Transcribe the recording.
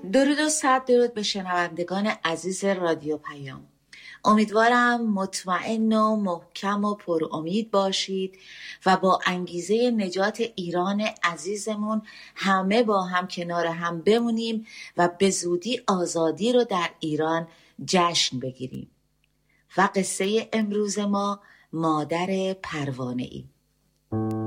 درود و صد درود به شنوندگان عزیز رادیو پیام. امیدوارم مطمئن و محکم و پر امید باشید و با انگیزه نجات ایران عزیزمون همه با هم کنار هم بمونیم و به زودی آزادی رو در ایران جشن بگیریم. و قصه امروز ما مادر پروانه‌ای.